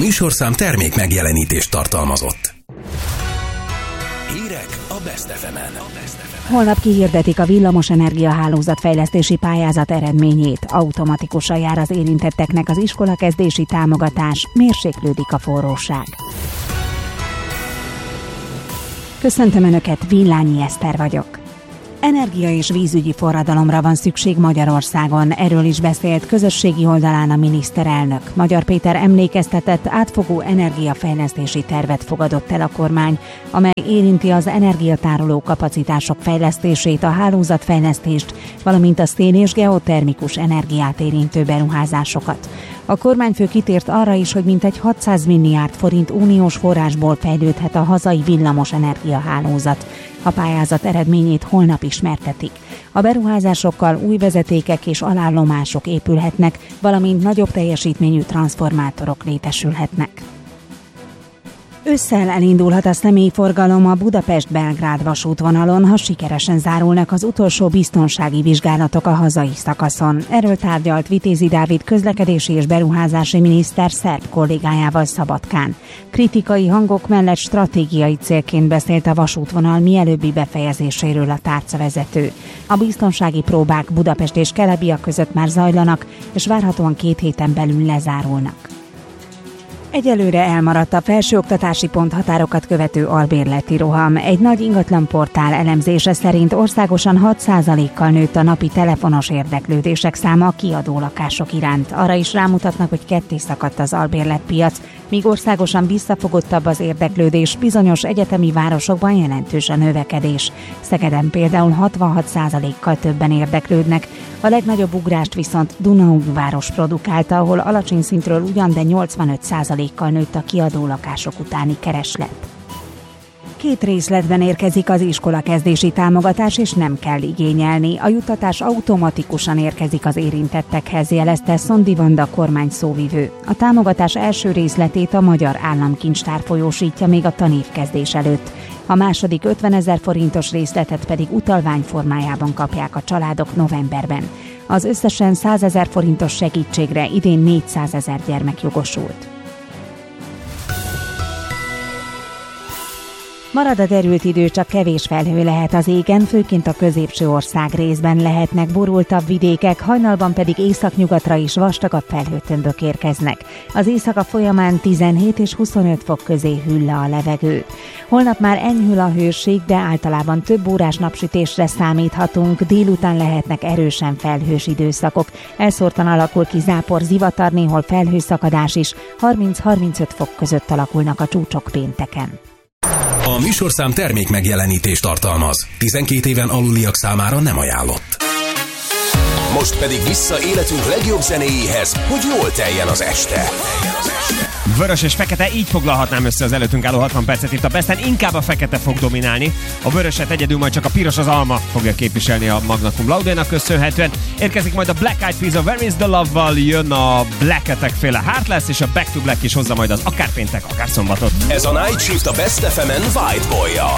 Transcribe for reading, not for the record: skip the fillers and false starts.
műsorszám termék megjelenítést tartalmazott. Hírek a Best FM-en. Holnap kihirdetik a villamosenergia hálózatfejlesztési pályázat eredményét. Automatikusan jár az érintetteknek az iskolakezdési támogatás, mérséklődik a forróság. Köszöntöm Önöket, Villányi Eszter vagyok. Energia- és vízügyi forradalomra van szükség Magyarországon, erről is beszélt közösségi oldalán a miniszterelnök. Magyar Péter emlékeztetett, átfogó energiafejlesztési tervet fogadott el a kormány, amely érinti az energiatároló kapacitások fejlesztését, a hálózatfejlesztést, valamint a szén- és geotermikus energiát érintő beruházásokat. A kormányfő kitért arra is, hogy mintegy 600 milliárd forint uniós forrásból fejlődhet a hazai villamos energiahálózat. A pályázat eredményét holnap ismertetik. A beruházásokkal új vezetékek és alállomások épülhetnek, valamint nagyobb teljesítményű transformátorok létesülhetnek. Ősszel elindulhat a személyforgalom a Budapest-Belgrád vasútvonalon, ha sikeresen zárulnak az utolsó biztonsági vizsgálatok a hazai szakaszon. Erről tárgyalt Vitézi Dávid közlekedési és beruházási miniszter szerb kollégájával Szabadkán. Kritikai hangok mellett stratégiai célként beszélt a vasútvonal mielőbbi befejezéséről a tárcavezető. A biztonsági próbák Budapest és Kelebia között már zajlanak, és várhatóan 2 héten belül lezárulnak. Egyelőre elmaradt a felsőoktatási ponthatárokat követő albérleti roham. Egy nagy ingatlanportál elemzése szerint országosan 6%-kal nőtt a napi telefonos érdeklődések száma a kiadó lakások iránt. Arra is rámutatnak, hogy ketté szakadt az albérletpiac, míg országosan visszafogottabb az érdeklődés, bizonyos egyetemi városokban jelentős a növekedés. Szegeden például 66%-kal többen érdeklődnek. A legnagyobb ugrást viszont Dunaújváros produkálta, ahol alacsony szintről ugyan, de 85%-kal nőtt a kiadó lakások utáni kereslet. 2 részletben érkezik az iskolakezdési támogatás, és nem kell igényelni. A juttatás automatikusan érkezik az érintettekhez, jelezte Szondi Vanda kormány szóvivő. A támogatás első részletét a Magyar Államkincstár folyósítja még a tanévkezdés előtt. A második 50 000 forintos részletet pedig utalvány formájában kapják a családok novemberben. Az összesen 100 000 forintos segítségre idén 400 000 gyermek jogosult. Marad a derült idő, csak kevés felhő lehet az égen, főként a középső ország részben lehetnek borultabb vidékek, hajnalban pedig északnyugatra is vastagabb felhőtömbök érkeznek. Az éjszaka folyamán 17 és 25 fok közé hűl le a levegő. Holnap már enyhül a hőség, de általában több órás napsütésre számíthatunk, délután lehetnek erősen felhős időszakok. Elszórtan alakul ki zápor, zivatar, néhol felhőszakadás is, 30-35 fok között alakulnak a csúcsok pénteken. A műsorszám termék megjelenítést tartalmaz. 12 éven aluliak számára nem ajánlott. Most pedig vissza életünk legjobb zenéjéhez, hogy jól teljen az este. Vörös és fekete, így foglalhatnám össze az előttünk álló 60 percet itt a Besten, inkább a fekete fog dominálni. A vöröset egyedül majd csak a piros, az alma fogja képviselni a Magna Cum Laude-nak köszönhetően. Érkezik majd a Black Eyed Peas, a Where is the Love-val, jön a Black Attack féle Heartless, és a Back to Black is hozza majd az akár péntek, akár szombatot. Ez a Night Shift a Best FM-en White Boy-jal.